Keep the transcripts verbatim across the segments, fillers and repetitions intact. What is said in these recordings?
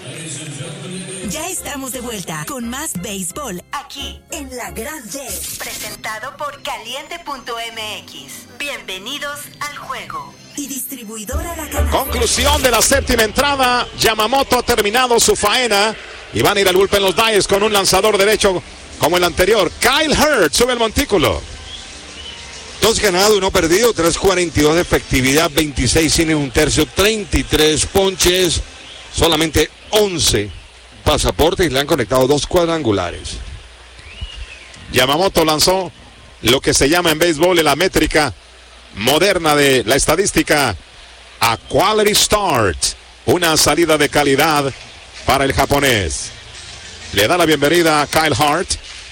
Ya estamos de vuelta con más béisbol aquí en La Grande. Presentado por Caliente punto M X. Bienvenidos al juego. Y distribuidora La Canasta. Conclusión de la séptima entrada. Yamamoto ha terminado su faena. Y van a ir al bullpen los Dyers con un lanzador derecho como el anterior. Kyle Hurd sube el montículo. Dos ganados, uno perdido, tres cuarenta y dos de efectividad, veintiséis innings, un tercio, treinta y tres ponches, solamente once pasaportes y le han conectado dos cuadrangulares. Yamamoto lanzó lo que se llama en béisbol en la métrica moderna de la estadística a quality start, una salida de calidad para el japonés. Le da la bienvenida a Kyle Hurd.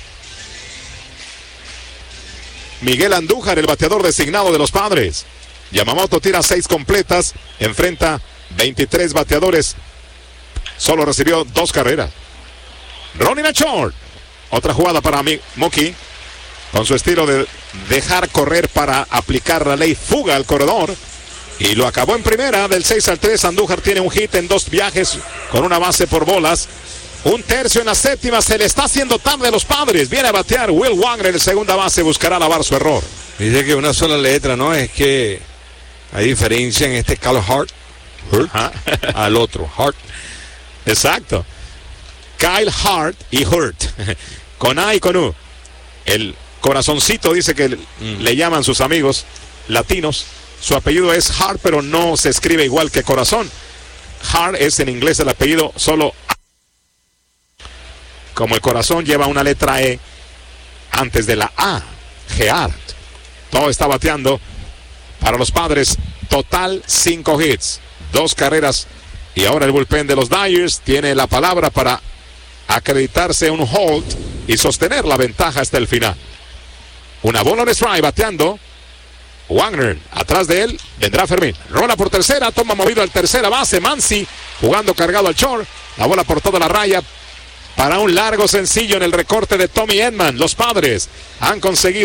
Miguel Andújar, el bateador designado de los Padres. Yamamoto tira seis completas, enfrenta veintitrés bateadores, solo recibió dos carreras. Ronnie Machor, otra jugada para Mookie, con su estilo de dejar correr para aplicar la ley fuga al corredor, y lo acabó en primera. Del seis al tres, Andújar tiene un hit en dos viajes con una base por bolas. Un tercio en la séptima, se le está haciendo tarde a los Padres. Viene a batear Will Wagner en segunda base, buscará lavar su error. Dice que una sola letra, ¿no? Es que hay diferencia en este Kyle Hurd, Hurd al otro, Hurd. Exacto. Kyle Hurd y Hurd, con A y con U. El corazoncito dice que mm. le llaman sus amigos latinos. Su apellido es Hurd, pero no se escribe igual que corazón. Hurd es en inglés el apellido solo. Como el corazón lleva una letra E antes de la A. Geart. Todo está bateando para los Padres. Total cinco hits, dos carreras. Y ahora el bullpen de los Dyers tiene la palabra para acreditarse un hold y sostener la ventaja hasta el final. Una bola de strike bateando Wagner. Atrás de él vendrá Fermín. Rola por tercera, toma movido al tercera base. Mansi jugando cargado al short. La bola por toda la raya para un largo sencillo en el recorte de Tommy Edman. Los Padres han conseguido